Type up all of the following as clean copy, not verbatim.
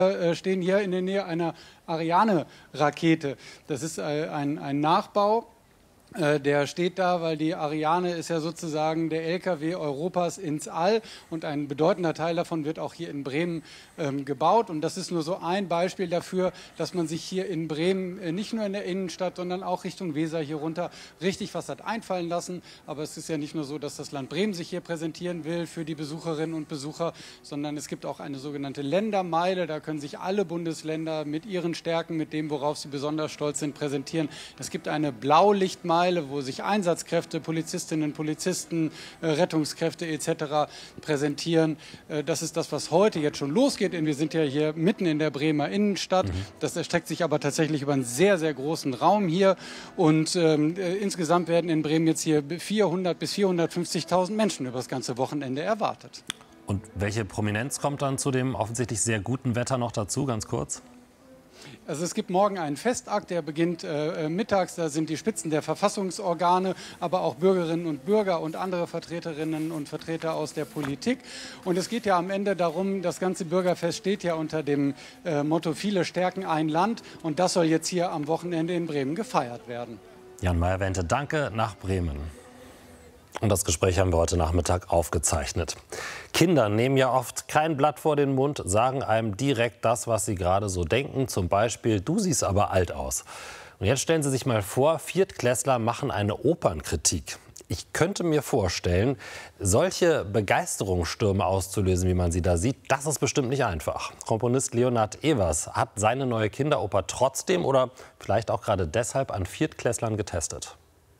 stehen hier in der Nähe einer Ariane-Rakete. Das ist ein Nachbau. Der steht da, weil die Ariane ist ja sozusagen der LKW Europas ins All und ein bedeutender Teil davon wird auch hier in Bremen gebaut. Und das ist nur so ein Beispiel dafür, dass man sich hier in Bremen nicht nur in der Innenstadt, sondern auch Richtung Weser hier runter richtig was hat einfallen lassen. Aber es ist ja nicht nur so, dass das Land Bremen sich hier präsentieren will für die Besucherinnen und Besucher, sondern es gibt auch eine sogenannte Ländermeile. Da können sich alle Bundesländer mit ihren Stärken, mit dem, worauf sie besonders stolz sind, präsentieren. Es gibt eine Blaulichtmeile, wo sich Einsatzkräfte, Polizistinnen, Polizisten, Rettungskräfte etc. präsentieren. Das ist das, was heute jetzt schon losgeht. Wir sind ja hier mitten in der Bremer Innenstadt. Das erstreckt sich aber tatsächlich über einen sehr, sehr großen Raum hier. Und insgesamt werden in Bremen jetzt hier 400.000 bis 450.000 Menschen über das ganze Wochenende erwartet. Und welche Prominenz kommt dann zu dem offensichtlich sehr guten Wetter noch dazu, ganz kurz? Also es gibt morgen einen Festakt, der beginnt mittags. Da sind die Spitzen der Verfassungsorgane, aber auch Bürgerinnen und Bürger und andere Vertreterinnen und Vertreter aus der Politik. Und es geht ja am Ende darum, das ganze Bürgerfest steht ja unter dem Motto Viele stärken ein Land. Und das soll jetzt hier am Wochenende in Bremen gefeiert werden. Jan Meyer-Wente, danke nach Bremen. Und das Gespräch haben wir heute Nachmittag aufgezeichnet. Kinder nehmen ja oft kein Blatt vor den Mund, sagen einem direkt das, was sie gerade so denken. Zum Beispiel, du siehst aber alt aus. Und jetzt stellen Sie sich mal vor, Viertklässler machen eine Opernkritik. Ich könnte mir vorstellen, solche Begeisterungsstürme auszulösen, wie man sie da sieht, das ist bestimmt nicht einfach. Komponist Leonhard Evers hat seine neue Kinderoper trotzdem oder vielleicht auch gerade deshalb an Viertklässlern getestet.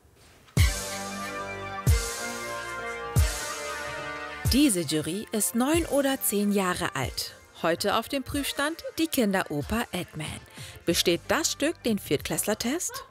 Diese Jury ist 9 oder 10 Jahre alt. Heute auf dem Prüfstand die Kinderoper Eggman. Besteht das Stück den Viertklässler-Test?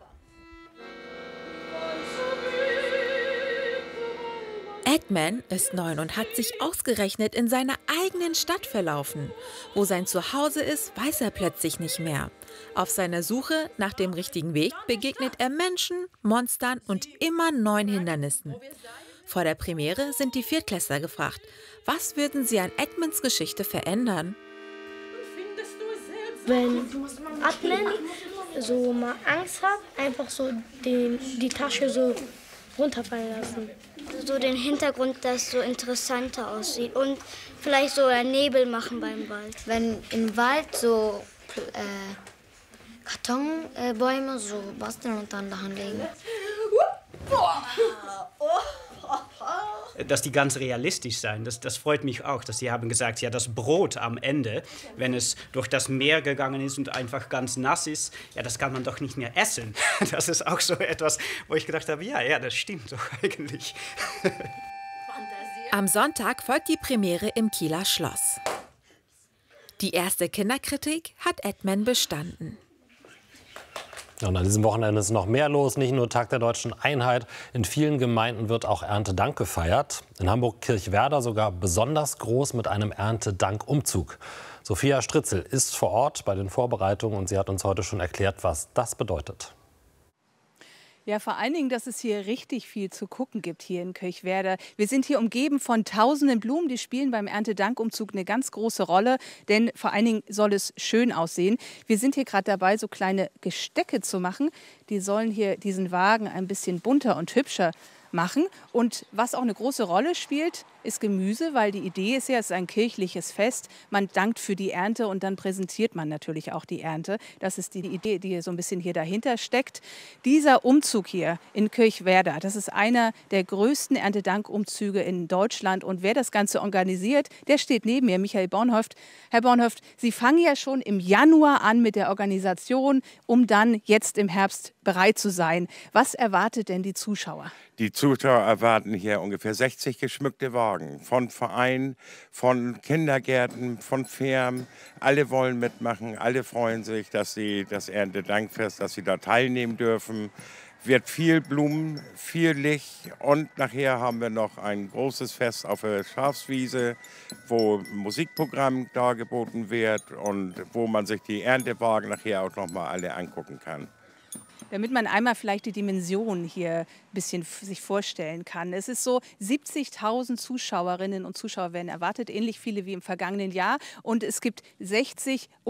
Eggman ist 9 und hat sich ausgerechnet in seiner eigenen Stadt verlaufen. Wo sein Zuhause ist, weiß er plötzlich nicht mehr. Auf seiner Suche nach dem richtigen Weg begegnet er Menschen, Monstern und immer neuen Hindernissen. Vor der Premiere sind die Viertklässler gefragt. Was würden sie an Eggmans Geschichte verändern? Wenn Eggman so mal Angst hat, einfach so die Tasche so runterfallen lassen. So den Hintergrund, dass so interessanter aussieht und vielleicht so Nebel machen beim Wald. Wenn im Wald so Kartonbäume so basteln und dann daran legen. Dass die ganz realistisch sein, das freut mich auch, dass sie haben gesagt, ja, das Brot am Ende, wenn es durch das Meer gegangen ist und einfach ganz nass ist, ja, das kann man doch nicht mehr essen. Das ist auch so etwas, wo ich gedacht habe, ja, das stimmt doch eigentlich. Am Sonntag folgt die Premiere im Kieler Schloss. Die erste Kinderkritik hat Eggman bestanden. Und an diesem Wochenende ist noch mehr los, nicht nur Tag der Deutschen Einheit. In vielen Gemeinden wird auch Erntedank gefeiert. In Hamburg-Kirchwerder sogar besonders groß mit einem Erntedank-Umzug. Sophia Stritzel ist vor Ort bei den Vorbereitungen und sie hat uns heute schon erklärt, was das bedeutet. Ja, vor allen Dingen, dass es hier richtig viel zu gucken gibt hier in Kirchwerder. Wir sind hier umgeben von tausenden Blumen, die spielen beim Erntedankumzug eine ganz große Rolle, denn vor allen Dingen soll es schön aussehen. Wir sind hier gerade dabei, so kleine Gestecke zu machen. Die sollen hier diesen Wagen ein bisschen bunter und hübscher machen. Und was auch eine große Rolle spielt, ist Gemüse, weil die Idee ist ja, es ist ein kirchliches Fest. Man dankt für die Ernte und dann präsentiert man natürlich auch die Ernte. Das ist die Idee, die so ein bisschen hier dahinter steckt. Dieser Umzug hier in Kirchwerder, das ist einer der größten Erntedankumzüge in Deutschland. Und wer das Ganze organisiert, der steht neben mir, Michael Bornhöft. Herr Bornhöft, Sie fangen ja schon im Januar an mit der Organisation, um dann jetzt im Herbst bereit zu sein. Was erwartet denn die Zuschauer? Die Zuschauer erwarten hier ungefähr 60 geschmückte Wagen von Vereinen, von Kindergärten, von Firmen. Alle wollen mitmachen, alle freuen sich, dass sie das Erntedankfest, dass sie da teilnehmen dürfen. Wird viel Blumen, viel Licht und nachher haben wir noch ein großes Fest auf der Schafswiese, wo ein Musikprogramm dargeboten wird und wo man sich die Erntewagen nachher auch noch mal alle angucken kann. Damit man einmal vielleicht die Dimension hier ein bisschen sich vorstellen kann. Es ist so, 70.000 Zuschauerinnen und Zuschauer werden erwartet, ähnlich viele wie im vergangenen Jahr. Und es gibt 60